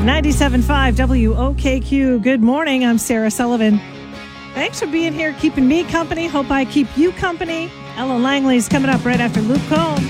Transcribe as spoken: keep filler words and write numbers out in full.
ninety-seven point five W O K Q. Good morning. I'm Sarah Sullivan. Thanks for being here, keeping me company. Hope I keep you company. Ella Langley's coming up right after Luke Combs.